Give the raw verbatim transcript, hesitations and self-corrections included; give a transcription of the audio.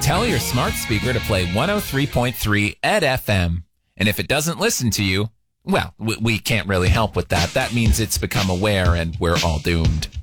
Tell your smart speaker to play one oh three point three Ed F M. And if it doesn't listen to you, well, we, we can't really help with that. That means it's become aware and we're all doomed.